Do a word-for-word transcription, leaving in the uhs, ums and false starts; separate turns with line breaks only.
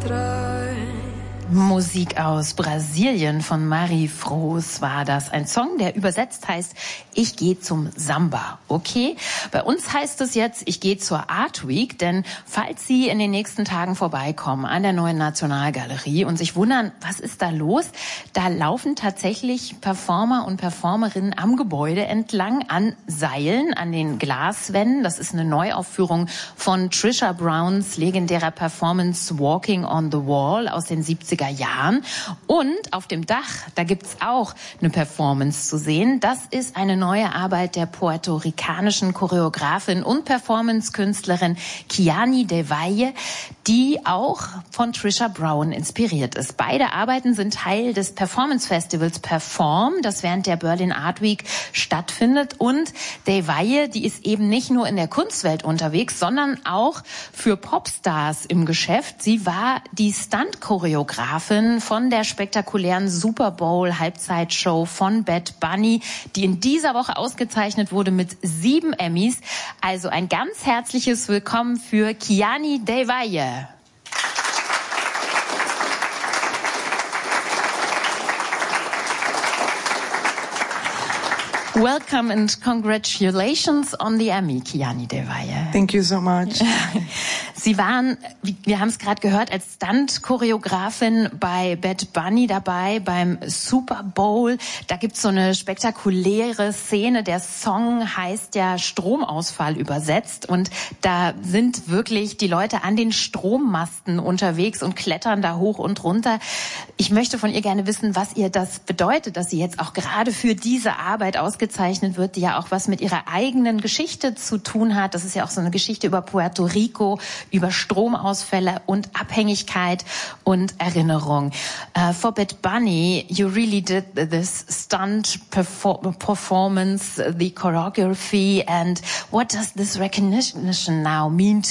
Musik aus Brasilien von Mari Froos war das. Ein Song, der übersetzt heißt, ich gehe zum Samba. Okay? Bei uns heißt es jetzt, ich gehe zur Art Week, denn falls Sie in den nächsten Tagen vorbeikommen an der Neuen Nationalgalerie und sich wundern, was ist da los? Da laufen tatsächlich Performer und Performerinnen am Gebäude entlang an Seilen, an den Glaswänden. Das ist eine Neuaufführung von Trisha Browns legendärer Performance Walking on the Wall aus den siebziger Jahren. Und auf dem Dach, da gibt's auch eine Performance zu sehen. Das ist eine neue Arbeit der puerto-ricanischen Choreografin und Performance-Künstlerin Kiani Del Valle, die auch von Trisha Brown inspiriert ist. Beide Arbeiten sind Teil des Performance-Festivals Perform, das während der Berlin Art Week stattfindet. Und Del Valle, die ist eben nicht nur in der Kunstwelt unterwegs, sondern auch für Popstars im Geschäft. Sie war die Stunt-Choreografin von der spektakulären Super Bowl Halbzeitshow von Bad Bunny, die in dieser Woche ausgezeichnet wurde mit sieben Emmys. Also ein ganz herzliches Willkommen für Kiani Del Valle. Welcome and congratulations on the Emmy, Kiani Del Valle.
Thank you so much.
Sie waren, wir haben es gerade gehört, als Stunt-Choreografin bei Bad Bunny dabei, beim Super Bowl. Da gibt's so eine spektakuläre Szene. Der Song heißt ja Stromausfall übersetzt. Und da sind wirklich die Leute an den Strommasten unterwegs und klettern da hoch und runter. Ich möchte von ihr gerne wissen, was ihr das bedeutet, dass sie jetzt auch gerade für diese Arbeit ausgezeichnet wird, die ja auch was mit ihrer eigenen Geschichte zu tun hat. Das ist ja auch so eine Geschichte über Puerto Rico, über Stromausfälle und Abhängigkeit und Erinnerung. Uh, for Bad Bunny, you really did this stunt perfor- performance, the choreography, and what does this recognition now mean